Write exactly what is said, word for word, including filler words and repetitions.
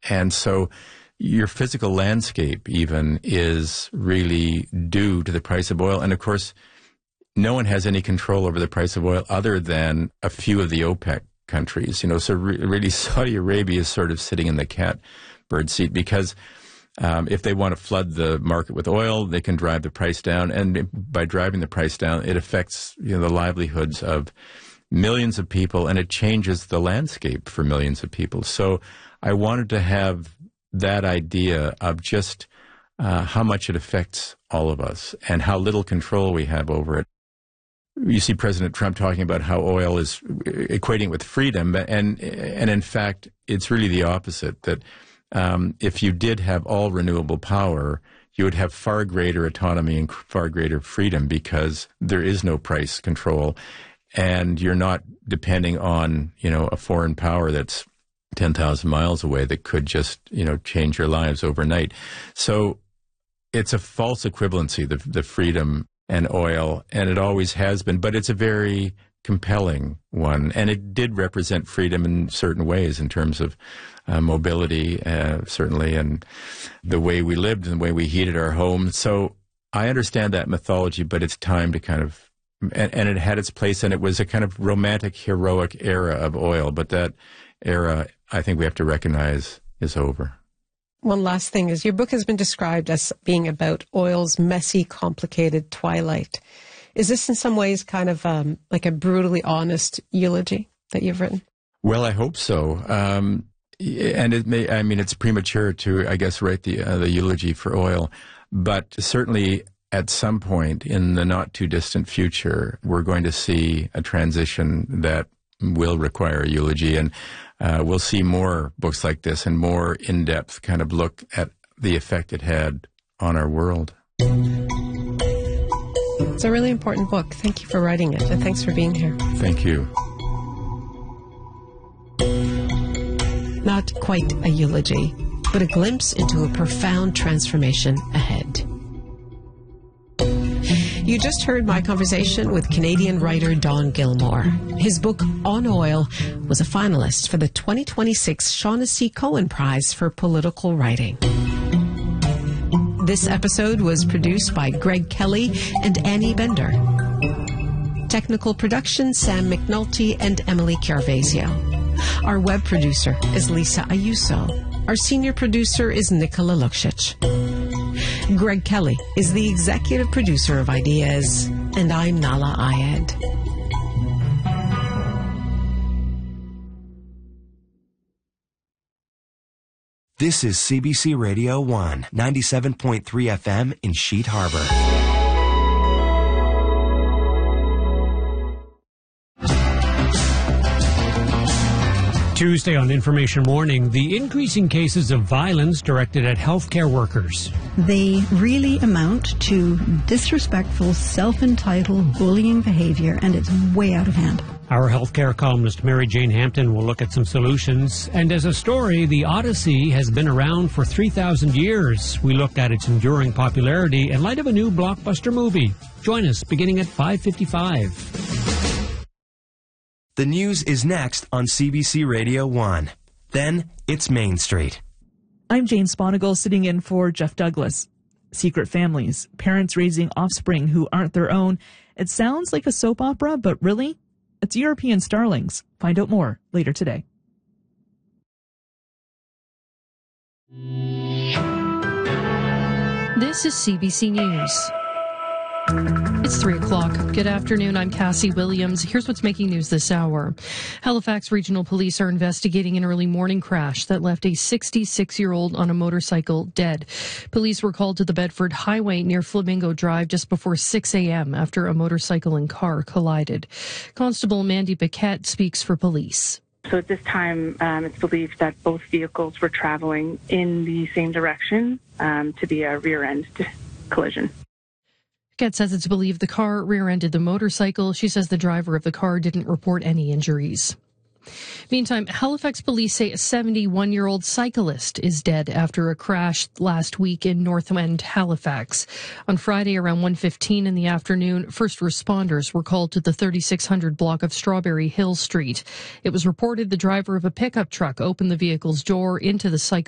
And so your physical landscape even is really due to the price of oil. And of course, no one has any control over the price of oil other than a few of the OPEC countries. You know, so re- really Saudi Arabia is sort of sitting in the catbird seat because um, if they want to flood the market with oil, they can drive the price down. And by driving the price down, it affects, you know, the livelihoods of millions of people, and it changes the landscape for millions of people. So I wanted to have that idea of just uh, how much it affects all of us and how little control we have over it. You see President Trump talking about how oil is equating with freedom, and and in fact, it's really the opposite, that um, if you did have all renewable power, you would have far greater autonomy and far greater freedom because there is no price control, and you're not depending on, you know, a foreign power that's ten thousand miles away that could just, you know, change your lives overnight. So it's a false equivalency, the, the freedom and oil, and it always has been, but it's a very compelling one. And it did represent freedom in certain ways in terms of uh, mobility, uh, certainly, and the way we lived and the way we heated our homes. So I understand that mythology, but it's time to kind of, and, and it had its place, and it was a kind of romantic, heroic era of oil, but that era, I think we have to recognize, is over. One last thing is your book has been described as being about oil's messy, complicated twilight. Is this in some ways kind of um, like a brutally honest eulogy that you've written? Well, I hope so. Um, and it may, I mean, it's premature to, I guess, write the, uh, the eulogy for oil, but certainly at some point in the not too distant future, we're going to see a transition that will require a eulogy, and uh, we'll see more books like this and more in-depth kind of look at the effect it had on our world. It's a really important book. Thank you for writing it, and thanks for being here. Thank you. Not quite a eulogy, but a glimpse into a profound transformation ahead. You just heard my conversation with Canadian writer Don Gilmore. His book, On Oil, was a finalist for the twenty twenty-six Shaughnessy Cohen Prize for Political Writing. This episode was produced by Greg Kelly and Annie Bender. Technical production, Sam McNulty and Emily Chiarvesio. Our web producer is Lisa Ayuso. Our senior producer is Nicola Luksic. Greg Kelly is the executive producer of Ideas, and I'm Nala Ayed. This is C B C Radio one, ninety-seven point three F M in Sheet Harbor. Tuesday on Information Morning, the increasing cases of violence directed at healthcare workers. They really amount to disrespectful, self-entitled bullying behavior, and it's way out of hand. Our healthcare columnist Mary Jane Hampton will look at some solutions. And as a story, the Odyssey has been around for three thousand years. We look at its enduring popularity in light of a new blockbuster movie. Join us beginning at five fifty-five. The news is next on C B C Radio one. Then it's Main Street. I'm Jane Sponigal, sitting in for Jeff Douglas. Secret families, parents raising offspring who aren't their own. It sounds like a soap opera, but really, it's European starlings. Find out more later today. This is C B C News. It's three o'clock. Good afternoon. I'm Cassie Williams. Here's what's making news this hour. Halifax Regional Police are investigating an early morning crash that left a sixty-six-year-old on a motorcycle dead. Police were called to the Bedford Highway near Flamingo Drive just before six a.m. after a motorcycle and car collided. Constable Mandy Paquette speaks for police. So at this time, um, it's believed that both vehicles were traveling in the same direction um, to be a rear-end collision. Paquette says it's believed the car rear-ended the motorcycle. She says the driver of the car didn't report any injuries. Meantime, Halifax police say a seventy-one-year-old cyclist is dead after a crash last week in North End, Halifax. On Friday around one fifteen in the afternoon, first responders were called to the thirty-six hundred block of Strawberry Hill Street. It was reported the driver of a pickup truck opened the vehicle's door into the cyclist.